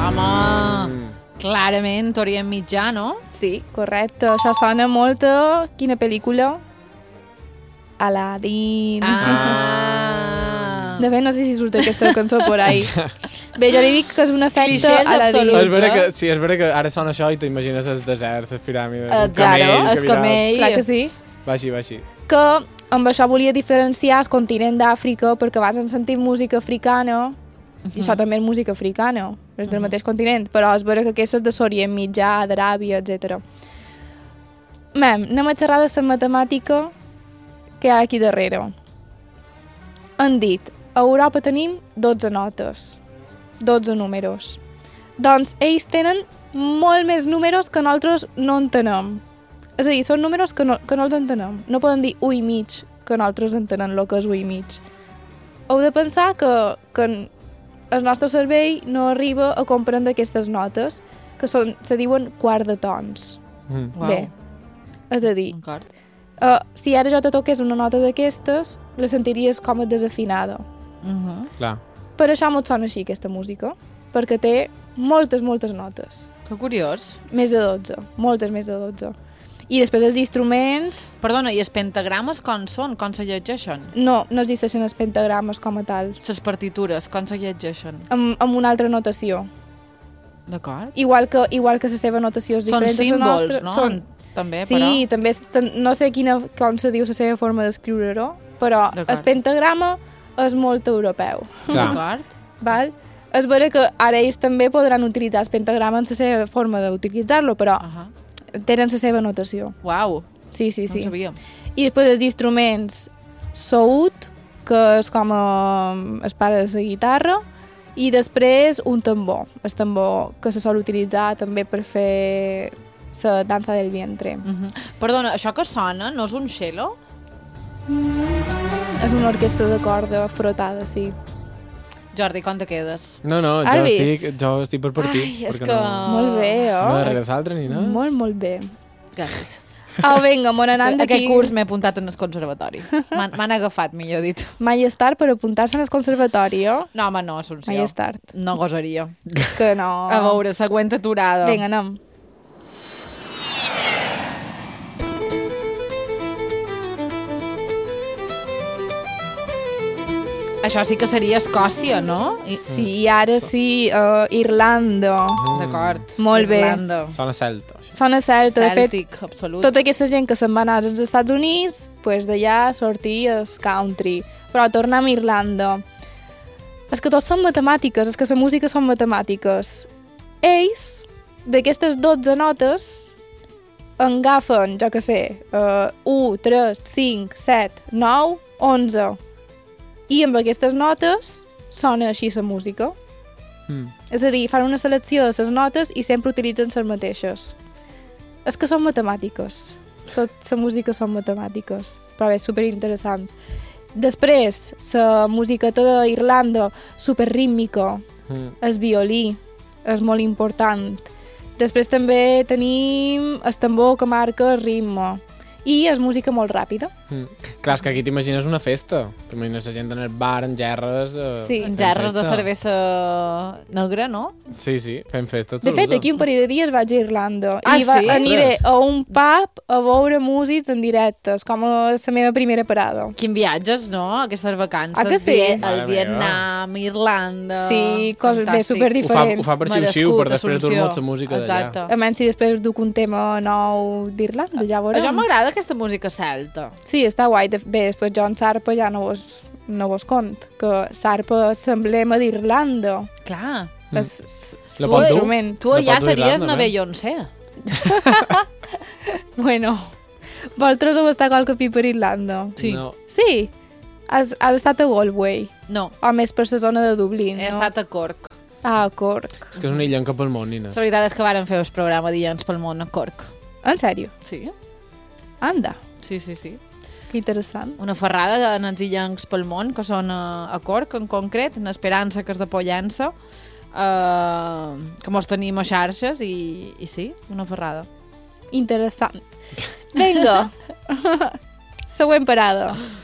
Home, clarament Orient Mitjà, no? Sí, correcte. Això sona molt a... Quina pel·lícula? Aladdin. De fet, no sé si surt aquesta cançó por ahí. Bé, jo li dic que és un efecte Clixés Aladdin. absoluts. És vera que ara sona això i t'imagines els deserts, les piràmides, Claro, el que camell. Clar que sí. Va així. Que amb això volia diferenciar el continent d'Àfrica perquè vas en sentir música africana i això també és música africana, és del mateix continent, però és vera que aquesta és de l'Orient Mitjà, d'Aràbia, etc. Anem a xerrar de la matemàtica que hi ha aquí darrere. Han dit, a Europa tenim 12 notes, 12 números. Doncs ells tenen molt més números que nosaltres no entenem. És a dir, són números que no els entenem. No poden dir 1 i mig, que nosaltres entenem el que és 1 i mig. Heu de pensar que el nostre cervell no arriba a comprendre aquestes notes, que se diuen quart de tons. Wow. Bé, és a dir, D'acord. si ara jo te toqués una nota d'aquestes, la sentiries com a desafinada. Clar. Per això mos sona així aquesta música, perquè té moltes notes. Que curiós. Més de 12, moltes més de 12. I després els instruments... Perdona, i els pentagrames com són? Com se llegeixen? No existeixen els pentagrames com a tal. Les partitures, com se llegeixen? Amb una altra notació. D'acord. Igual que la seva notació és Són diferent de la símbols, nostra. no? També, Sí, però... també no sé com se diu la seva forma d'escriure-ho, però D'acord. el pentagrama és molt europeu. Clar. D'acord. Val? És vera que ara ells també podran utilitzar el pentagrama en la seva forma d'utilitzar-lo, però tenen la seva notació. Uau, Sí. no ho sabíem. I després els instruments saúd, que és com el pare de la guitarra, i després un tambor, el tambor que se sol utilitzar també per fer la dansa del vientre. Perdona, això que sona no és un cello? És una orquestra de corda frotada, sí. Jordi, com te quedes? No, Has vist? jo estic per partir. Ai, és perquè que... Molt bé, No oh? darrere l'altre ni no? Molt bé. Gràcies. Au, vinga, mon anant d'aquí. Aquest curs m'he apuntat en el conservatori. M'han agafat, millor dit. Mai és tard per apuntar-se en el conservatori, oh? No, home, no, Assumpció. Mai és tard. No gosaria. Que no. A veure, següent aturada. Vinga, anem. Això sí que seria Escòcia, no? Sí, ara sí, Irlanda. D'acord. Molt bé. Irlanda. Sona celta. Sona celta, de fet, Cèltic, absolut. tota aquesta gent que se'n va anar als Estats Units, pues d'allà sortia el country. Però tornem a Irlanda. És que tots són matemàtiques, és que la música són matemàtiques. Ells, d'aquestes 12 notes, en agafen, jo què sé, 1, 3, 5, 7, 9, 11. I amb aquestes notes sona així la música. És a dir, fan una selecció de les notes i sempre utilitzen les mateixes. És que són matemàtiques. Tot la música són matemàtiques. Però bé, superinteressant. Després, la musiqueta d'Irlanda, superrítmica, el violí, és molt important. Després també tenim el tambor que marca el ritme. I és música molt ràpida. Clar, és que aquí t'imagines una festa. T'imagines la gent en el bar, en gerres... Sí. En gerres de cervesa negra, no? Sí, fem festa. De fet, aquí un parell de dies vaig a Irlanda. Ah, I sí? aniré a un pub a veure músics en directes, com a la meva primera parada. Quin viatges, no? Aquestes vacances. Ah, que sí? El Vietnam, Irlanda... Sí, coses bé Fantàstic. superdiferents. Ho fa per xiu-xiu, per després dur-nos la música d'allà. Exacte. A menys si després duc un tema nou d'Irlanda, ja veurem. A jo m'agrada aquesta música celta. Sí, està guai. Bé, després jo en Sarpa ja no vos cont, que Sarpa és l'emblema d'Irlanda. Clar. És La pots dur? l'instrument. Tu La allà pots dur a series Irlanda, una Beyoncé. Bueno, vosaltres heu estat qualque pi per Irlanda? Sí. No. Sí? Has estat a Galway? No, O més per la zona de Dublín, he no? estat a Cork. Ah, a Cork. És que és una illenca pel món, Nina. La veritat és que vàrem fer el programa Dilluns pel món a Cork. En sèrio? Sí, Anda, sí, sí, sí. que interessant. Una ferrada en els illencs pel món, que són a Cork en concret, en Esperança, que és de Pollença, que mos tenim a xarxes i sí, una ferrada. Interessant. Vinga. Següent parada.